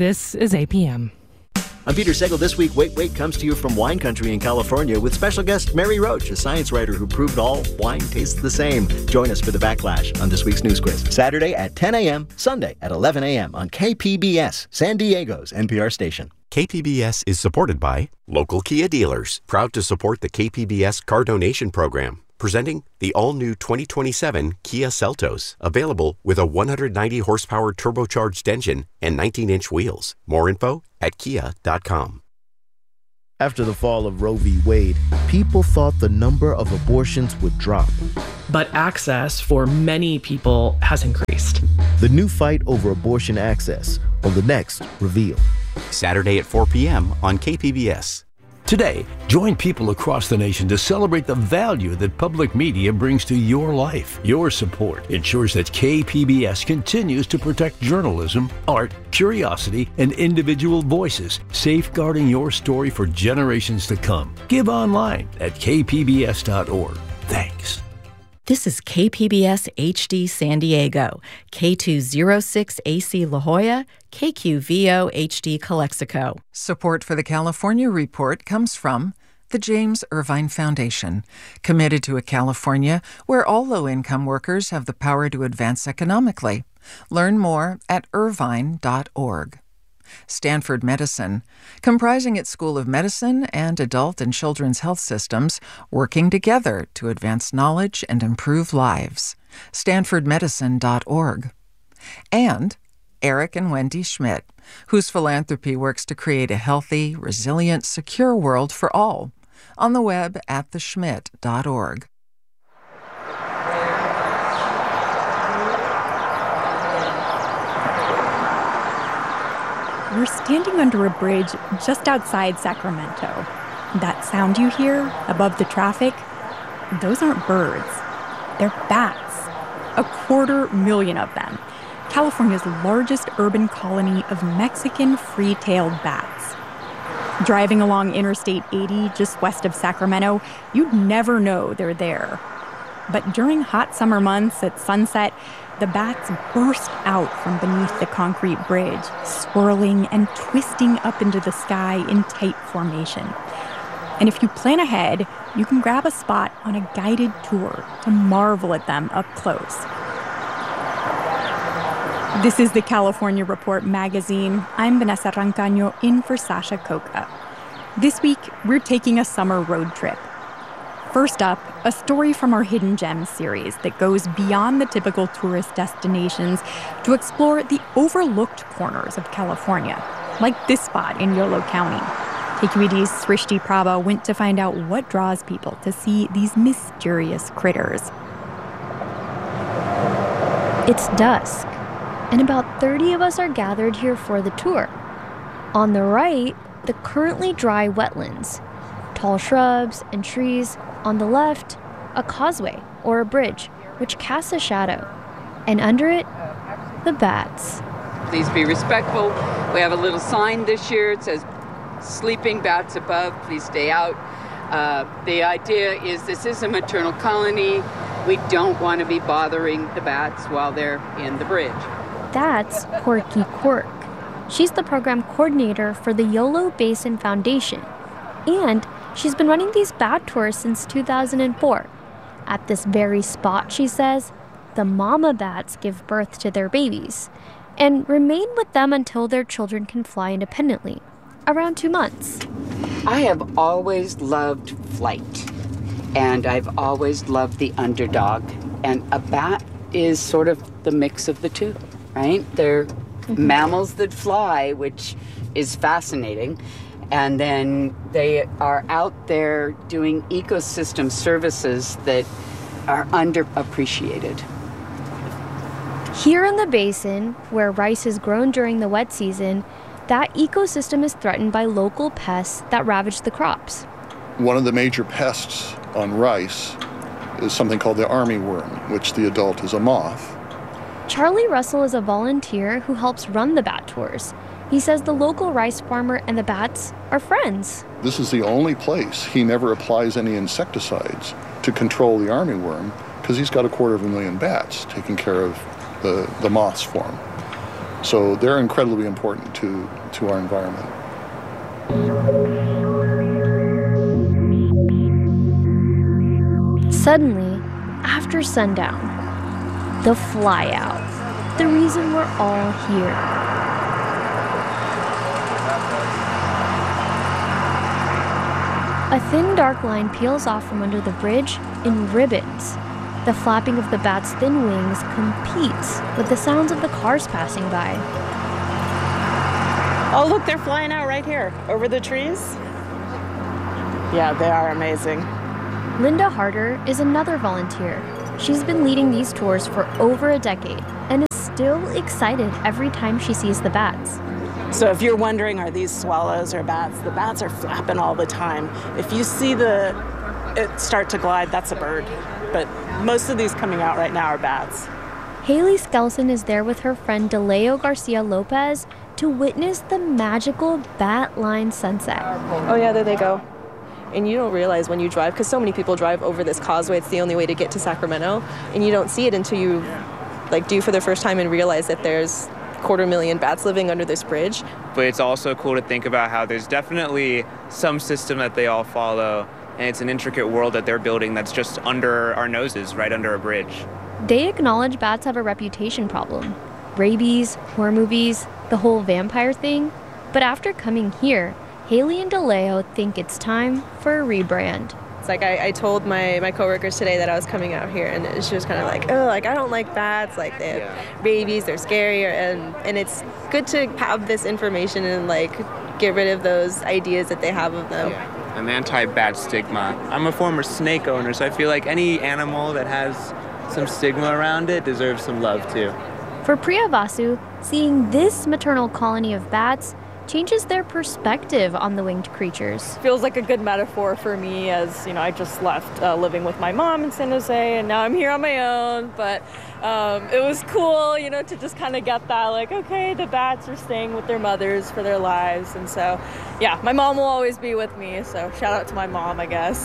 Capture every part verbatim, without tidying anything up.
This is A P M. I'm Peter Sagal. This week, Wait Wait comes to you from wine country in California with special guest Mary Roach, a science writer who proved all wine tastes the same. Join us for the Backlash on this week's News Quiz. Saturday at ten a.m., Sunday at eleven a.m. on K P B S, San Diego's N P R station. K P B S is supported by local Kia dealers, proud to support the K P B S car donation program. Presenting the all-new twenty twenty-seven Kia Seltos, available with a one hundred ninety horsepower turbocharged engine and nineteen inch wheels. More info at kia dot com. After the fall of Roe v. Wade, people thought the number of abortions would drop. But access for many people has increased. The new fight over abortion access on the next Reveal. Saturday at four p.m. on K P B S. Today, join people across the nation to celebrate the value that public media brings to your life. Your support ensures that K P B S continues to protect journalism, art, curiosity, and individual voices, safeguarding your story for generations to come. Give online at k p b s dot org. Thanks. This is K P B S H D San Diego, K two oh six A C La Jolla, K Q V O H D Calexico. Support for the California Report comes from the James Irvine Foundation, committed to a California where all low-income workers have the power to advance economically. Learn more at irvine dot org. Stanford Medicine, comprising its School of Medicine and adult and children's health systems, working together to advance knowledge and improve lives. stanford medicine dot org. And Eric and Wendy Schmidt, whose philanthropy works to create a healthy, resilient, secure world for all. On the web at the schmidt dot org. We're standing under a bridge just outside Sacramento. That sound you hear above the traffic, those aren't birds. They're bats. A quarter million of them. California's largest urban colony of Mexican free-tailed bats. Driving along Interstate eighty just west of Sacramento, you'd never know they're there. But during hot summer months at sunset, the bats burst out from beneath the concrete bridge, swirling and twisting up into the sky in tight formation. And if you plan ahead, you can grab a spot on a guided tour to marvel at them up close. This is the California Report magazine. I'm Vanessa Rancaño, in for Sasha Coca. This week, we're taking a summer road trip. First up, a story from our Hidden Gems series that goes beyond the typical tourist destinations to explore the overlooked corners of California, like this spot in Yolo County. K Q E D's Srishti Prabha went to find out what draws people to see these mysterious critters. It's dusk, and about thirty of us are gathered here for the tour. On the right, the currently dry wetlands, tall shrubs and trees. On the left, a causeway or a bridge, which casts a shadow. And under it, the bats. Please be respectful. We have a little sign this year. It says, sleeping bats above, please stay out. Uh, the idea is this is a maternal colony. We don't want to be bothering the bats while they're in the bridge. That's Corky Quirk. She's the program coordinator for the Yolo Basin Foundation. And she's been running these bat tours since two thousand four. At this very spot, she says, the mama bats give birth to their babies and remain with them until their children can fly independently, around two months. I have always loved flight, and I've always loved the underdog. And a bat is sort of the mix of the two, right? They're mm-hmm. mammals that fly, which is fascinating. And then they are out there doing ecosystem services that are underappreciated. Here in the basin, where rice is grown during the wet season, that ecosystem is threatened by local pests that ravage the crops. One of the major pests on rice is something called the armyworm, which the adult is a moth. Charlie Russell is a volunteer who helps run the bat tours. He says the local rice farmer and the bats are friends. This is the only place he never applies any insecticides to control the armyworm because he's got a quarter of a million bats taking care of the, the moths for him. So they're incredibly important to, to our environment. Suddenly, after sundown, the flyout, the reason we're all here. A thin dark line peels off from under the bridge in ribbons. The flapping of the bat's thin wings competes with the sounds of the cars passing by. Oh, look, they're flying out right here, over the trees. Yeah, they are amazing. Linda Harder is another volunteer. She's been leading these tours for over a decade and is still excited every time she sees the bats. So if you're wondering, are these swallows or bats? The bats are flapping all the time. If you see the it start to glide, that's a bird. But most of these coming out right now are bats. Haley Skelson is there with her friend DeLeo Garcia Lopez to witness the magical bat line sunset. Oh yeah, there they go. And you don't realize when you drive, because so many people drive over this causeway, it's the only way to get to Sacramento, and you don't see it until you like do for the first time and realize that there's quarter million bats living under this bridge. But it's also cool to think about how there's definitely some system that they all follow, and it's an intricate world that they're building that's just under our noses, right under a bridge. They acknowledge bats have a reputation problem. Rabies, horror movies, the whole vampire thing. But after coming here, Haley and DeLeo think it's time for a rebrand. It's like I, I told my, my coworkers today that I was coming out here, and she was kind of like, oh, like I don't like bats, like they have yeah. rabies, they're scary, and and it's good to have this information and like get rid of those ideas that they have of them. Yeah. An anti-bat stigma. I'm a former snake owner, so I feel like any animal that has some stigma around it deserves some love too. For Priya Vasu, seeing this maternal colony of bats changes their perspective on the winged creatures. Feels like a good metaphor for me, as you know, I just left uh, living with my mom in San Jose, and now I'm here on my own. But um, it was cool, you know, to just kind of get that, like, okay, the bats are staying with their mothers for their lives, and so, yeah, my mom will always be with me. So shout out to my mom, I guess.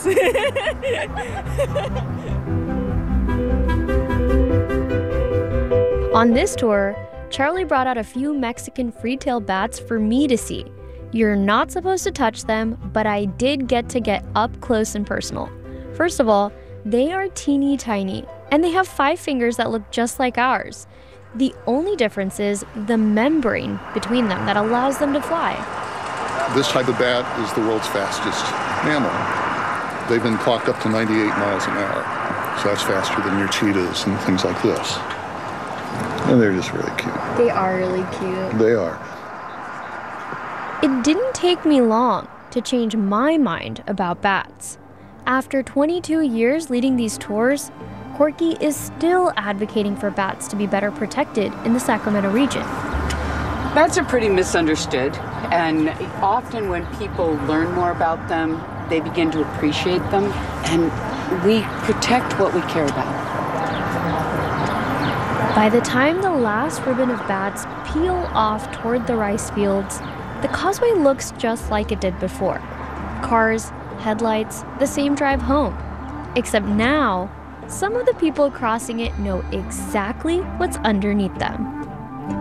On this tour, Charlie brought out a few Mexican free-tail bats for me to see. You're not supposed to touch them, but I did get to get up close and personal. First of all, they are teeny tiny, and they have five fingers that look just like ours. The only difference is the membrane between them that allows them to fly. This type of bat is the world's fastest mammal. They've been clocked up to ninety-eight miles an hour, so that's faster than your cheetahs and things like this. And they're just really cute. They are really cute. They are. It didn't take me long to change my mind about bats. After twenty-two years leading these tours, Corky is still advocating for bats to be better protected in the Sacramento region. Bats are pretty misunderstood, and often when people learn more about them, they begin to appreciate them, and we protect what we care about. By the time the last ribbon of bats peel off toward the rice fields, the causeway looks just like it did before. Cars, headlights, the same drive home. Except now, some of the people crossing it know exactly what's underneath them.